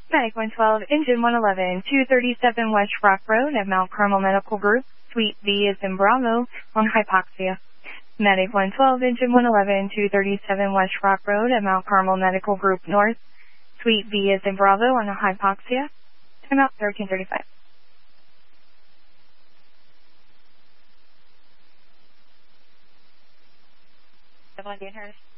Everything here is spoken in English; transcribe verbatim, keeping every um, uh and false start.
Medic one twelve, Engine one eleven, two thirty-seven West Rock Road at Mount Carmel Medical Group, Suite B is in Bravo, on hypoxia. Medic one twelve, Engine one eleven, two thirty-seven West Rock Road at Mount Carmel Medical Group North, Suite B is in Bravo, on a hypoxia. Time out thirteen thirty-five. Evelyn Danhurst.